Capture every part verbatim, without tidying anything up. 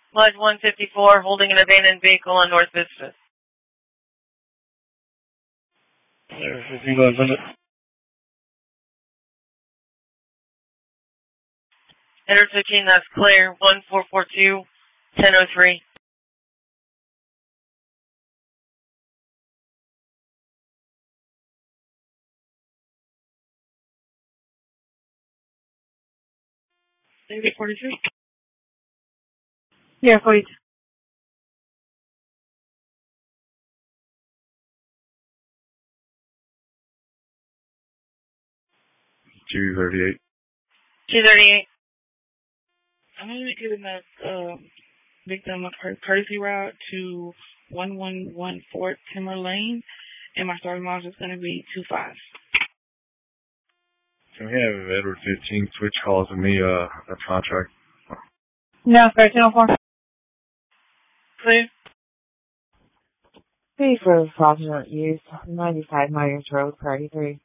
Lodge one fifty-four, holding an abandoned vehicle on North Vista. There, fifteen Lodge limit. Enter fifteen, that's clear. one four four two, ten oh three. Maybe forty-two? Yeah, forty-two. two thirty-eight. two thirty-eight. I'm going to be giving that uh, victim a courtesy route to one one one four Timber Lane, and my starting mileage is going to be two five. Can we have Edward fifteen switch calls and me uh, a contract? No, thirteen oh four. Clear. Pay for fraudulent use, ninety-five Myers Road, Party three.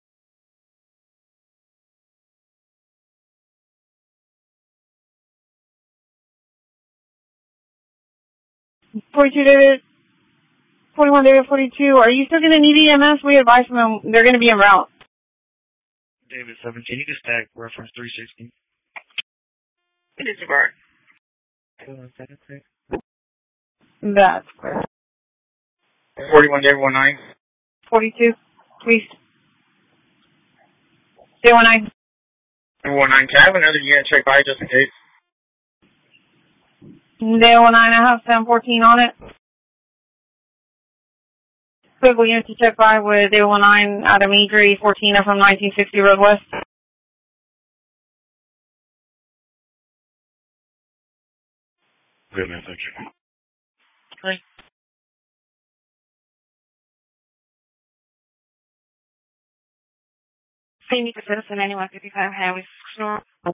forty-two David, forty-one David, forty-two. Are you still going to need E M S? We advise them they're going to be en route. David seventeen, you can stack reference three sixty. It is a bird. Hold on a second, please. That's clear. forty-one David one nine. forty-two, please. Day one nine. one nine, can I have another unit check by just in case? Day one nine, I have seven fourteen on it. Critical unit to check by with Day one nine out of Madry, fourteen from nineteen sixty Road West. Good, man, thank you. Great. Phoenix Citizen, anyone fifty-five Highway Store.